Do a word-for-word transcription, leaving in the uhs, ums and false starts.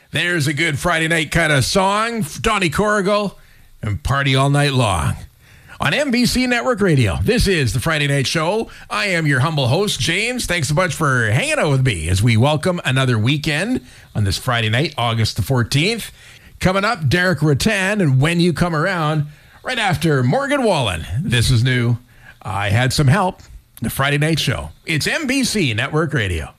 There's a good Friday night kind of song, Donnie Corrigal, and Party All Night Long. On N B C Network Radio, this is the Friday Night Show. I am your humble host, James. Thanks so much for hanging out with me as we welcome another weekend on this Friday night, August the fourteenth. Coming up, Derek Rattan and When You Come Around, right after Morgan Wallen. This is new. I Had Some Help, the Friday Night Show. It's N B C Network Radio.